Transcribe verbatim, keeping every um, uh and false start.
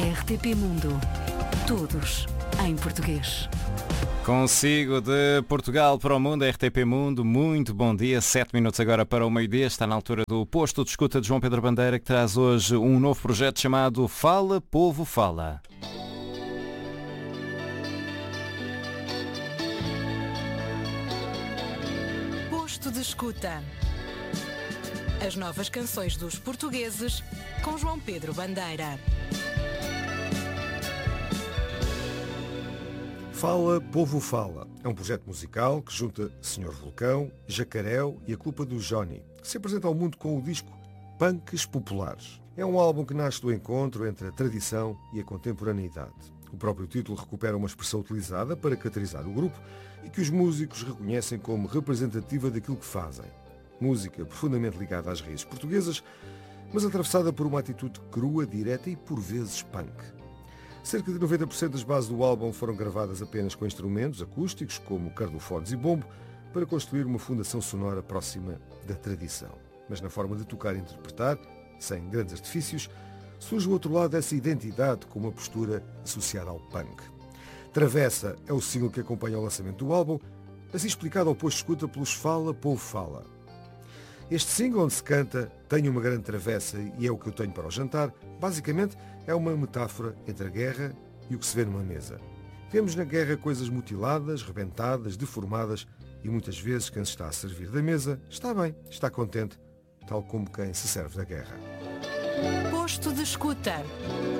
R T P Mundo. Todos em português. Consigo de Portugal para o mundo, R T P Mundo, muito bom dia, sete minutos agora para o meio-dia, está na altura do posto de escuta de João Pedro Bandeira, que traz hoje um novo projeto chamado Fala, Povo Fala. Posto de escuta. As novas canções dos portugueses com João Pedro Bandeira. Fala, Povo Fala. É um projeto musical que junta senhor Vulcão, Jacaréu e a Culpa do Johnny, que se apresenta ao mundo com o disco Punks Populares. É um álbum que nasce do encontro entre a tradição e a contemporaneidade. O próprio título recupera uma expressão utilizada para caracterizar o grupo e que os músicos reconhecem como representativa daquilo que fazem. Música profundamente ligada às raízes portuguesas, mas atravessada por uma atitude crua, direta e por vezes punk. Cerca de noventa por cento das bases do álbum foram gravadas apenas com instrumentos acústicos, como cardofones e bombo, para construir uma fundação sonora próxima da tradição. Mas na forma de tocar e interpretar, sem grandes artifícios, surge o outro lado dessa identidade com uma postura associada ao punk. Travessa é o single que acompanha o lançamento do álbum, assim explicado ao posto de escuta pelos Fala, Povo Fala. Este single onde se canta Tenho uma grande travessa e é o que eu tenho para o jantar, basicamente é uma metáfora entre a guerra e o que se vê numa mesa. Vemos na guerra coisas mutiladas, rebentadas, deformadas e muitas vezes quem se está a servir da mesa está bem, está contente, tal como quem se serve da guerra. Posto de escuta.